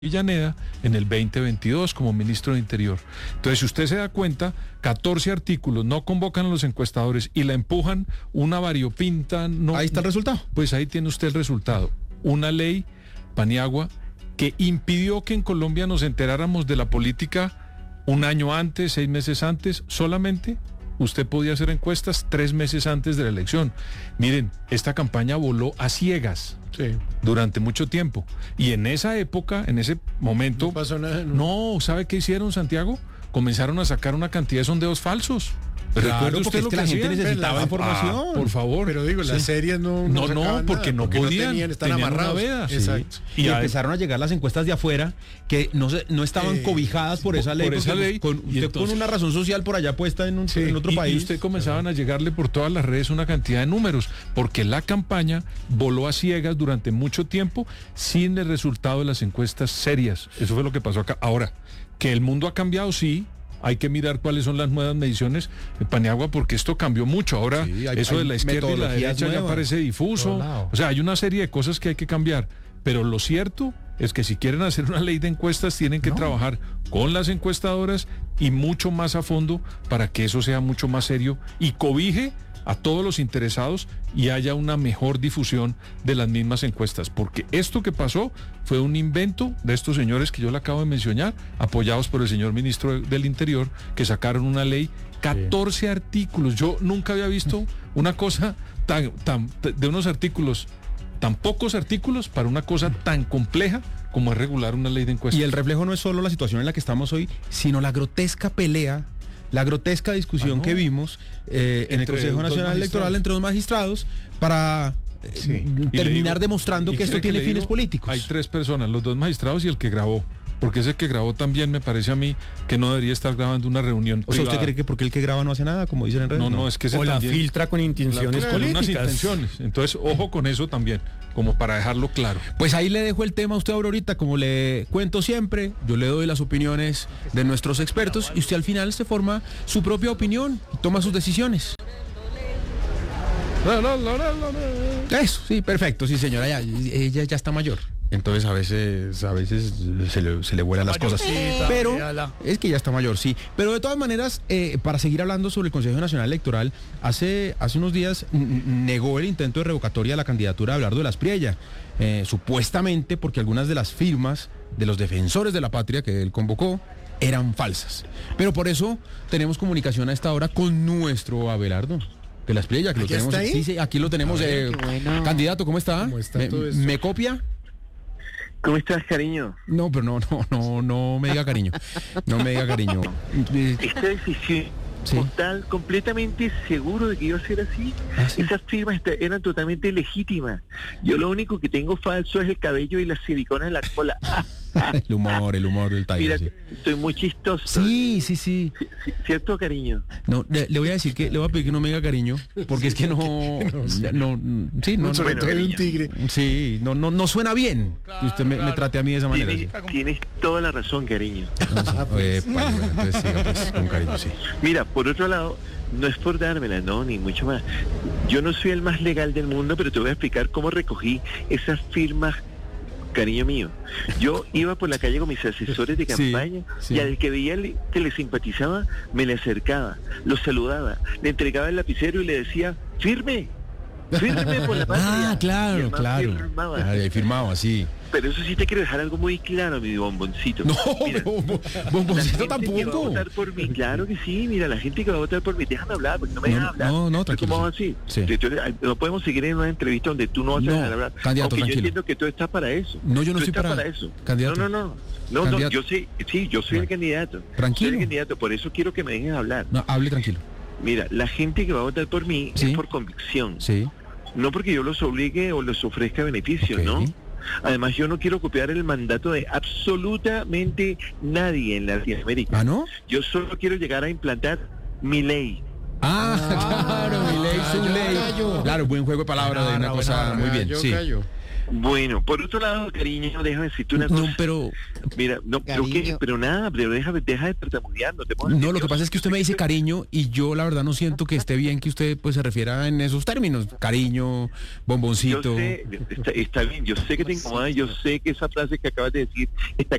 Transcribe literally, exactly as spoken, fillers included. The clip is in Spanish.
Villaneda en el veinte veintidós como ministro de Interior. Entonces, si usted se da cuenta, catorce artículos no convocan a los encuestadores y la empujan una variopinta. No, ahí está el resultado. Pues ahí tiene usted el resultado. Una ley, Paniagua, que impidió que en Colombia nos enteráramos de la política un año antes, seis meses antes, solamente usted podía hacer encuestas tres meses antes de la elección. Miren, esta campaña voló a ciegas. Sí. Durante mucho tiempo. Y en esa época, en ese momento... No pasó nada. No, no ¿sabe qué hicieron, Santiago? Comenzaron a sacar una cantidad de sondeos falsos. Claro, porque es que la gente necesitaba la, información. Ah, por favor. Pero digo, las sí. series no... No, no, no porque no porque podían. No tenían, están amarrados. Veda, exacto. Sí. Y, y a empezaron a llegar las encuestas de afuera que no se, no estaban eh, cobijadas por esa ley. Por esa ley. Con, usted entonces, con una razón social por allá puesta en, un, sí, en otro y, país. Y usted comenzaban a llegarle por todas las redes una cantidad de números, porque la campaña voló a ciegas durante mucho tiempo sin el resultado de las encuestas serias. Eso fue lo que pasó acá. Ahora, que el mundo ha cambiado, sí. Hay que mirar cuáles son las nuevas mediciones de Paniagua, porque esto cambió mucho. Ahora, sí, hay, eso de la izquierda y la derecha nuevas. Ya parece difuso. O sea, hay una serie de cosas que hay que cambiar. Pero lo cierto es que si quieren hacer una ley de encuestas, tienen que no. trabajar con las encuestadoras y mucho más a fondo para que eso sea mucho más serio y cobije a todos los interesados y haya una mejor difusión de las mismas encuestas, porque esto que pasó fue un invento de estos señores que yo le acabo de mencionar, apoyados por el señor ministro del Interior, que sacaron una ley, catorce sí. artículos. Yo nunca había visto una cosa tan, tan de unos artículos, tan pocos artículos para una cosa tan compleja como es regular una ley de encuestas. Y el reflejo no es solo la situación en la que estamos hoy, sino la grotesca pelea, la grotesca discusión ah, no. que vimos eh, en el Consejo Nacional Electoral entre dos magistrados para eh, sí. terminar digo, demostrando que esto tiene que fines digo, políticos. Hay tres personas, los dos magistrados y el que grabó. Porque ese que grabó también me parece a mí que no debería estar grabando una reunión O sea, ¿usted cree que porque el que graba no hace nada, como dicen en redes? No, no, es que ese o también, la filtra con intenciones la, políticas. Con unas intenciones. Entonces, ojo con eso también, como para dejarlo claro. Pues ahí le dejo el tema a usted, Aurorita, como le cuento siempre, yo le doy las opiniones de nuestros expertos y usted al final se forma su propia opinión y toma sus decisiones. Eso, sí, perfecto, sí señora, ya, ella ya está mayor. Entonces a veces a veces se le, se le vuelan las cosas. Pero es que ya está mayor, sí. Pero de todas maneras, eh, para seguir hablando sobre el Consejo Nacional Electoral, hace, hace unos días negó el intento de revocatoria de la candidatura de Abelardo de la Espriella, eh, supuestamente porque algunas de las firmas de los defensores de la patria que él convocó eran falsas. Pero por eso tenemos comunicación a esta hora con nuestro Abelardo de la Espriella, que lo tenemos. Sí, sí, aquí lo tenemos. Ver, eh, bueno. Candidato, ¿cómo está? ¿Cómo está ¿Me, todo esto? ¿Me copia? ¿Cómo estás, cariño? No, pero no, no, no, no me diga cariño. No me diga cariño. Esta decisión, sí. Total, completamente seguro de que iba a ser así. ¿Ah, sí? Esas firmas eran totalmente legítimas. Yo lo único que tengo falso es el cabello y las siliconas en la cola. El humor, el humor del Tiger. Mira, sí. Estoy muy chistoso. Sí, sí, sí. ¿Cierto, cariño? No, le, le voy a decir que, le voy a pedir que no me diga cariño, porque sí, es que no, no, sí. no, sí, no, no, bueno, no un tigre. Sí, no, no, no suena bien claro, que usted me, claro. me trate a mí de esa manera. Tienes, sí. tienes toda la razón, cariño. No, sí. eh, bueno, entonces siga pues, con cariño, sí. Mira, por otro lado, no es por dármela, no, ni mucho más. Yo no soy el más legal del mundo, pero te voy a explicar cómo recogí esas firmas. Cariño mío, yo iba por la calle con mis asesores de campaña sí, sí. y al que veía que le simpatizaba, me le acercaba, lo saludaba, le entregaba el lapicero y le decía, firme, firme por la patria. Ah, claro, claro. Firmaba. Claro, firmaba, sí. Pero eso sí te quiero dejar algo muy claro, mi bomboncito. No, mira, bomboncito tampoco. Que va a votar por mí, claro que sí, mira, la gente que va a votar por mí, déjame hablar, porque no me dejan no, hablar. No, no, tranquilo. ¿Cómo así? Sí. No podemos seguir en una entrevista donde tú no vas no, a dejar hablar. Candidato, Aunque tranquilo. yo entiendo que tú estás para eso. No, yo no tú estoy para... para eso. Candidato. No, no, no. No, no, yo sí, sí, yo soy bueno. el candidato. Tranquilo. Soy el candidato, por eso quiero que me dejen hablar. No, hable tranquilo. Mira, la gente que va a votar por mí ¿sí? es por convicción. Sí. No porque yo los obligue o les ofrezca beneficios, okay. ¿no? Además, yo no quiero copiar el mandato de absolutamente nadie en Latinoamérica. ¿Ah, no? Yo solo quiero llegar a implantar mi ley. Ah, ah claro, mi ley, su ley. Callo. Claro, buen juego de palabras de una cosa muy bien. Yo sí. callo. Bueno, por otro lado, cariño, déjame decirte una cosa. No, pero... Mira, no, pero, qué, pero nada, pero déjame, deja de tartamudear, no te pongas No, nervioso. lo que pasa es que usted me dice cariño y yo la verdad no siento que esté bien que usted pues se refiera en esos términos. Cariño, bomboncito. Yo sé, está, está bien, yo sé que te incomoda, yo sé que esa frase que acabas de decir está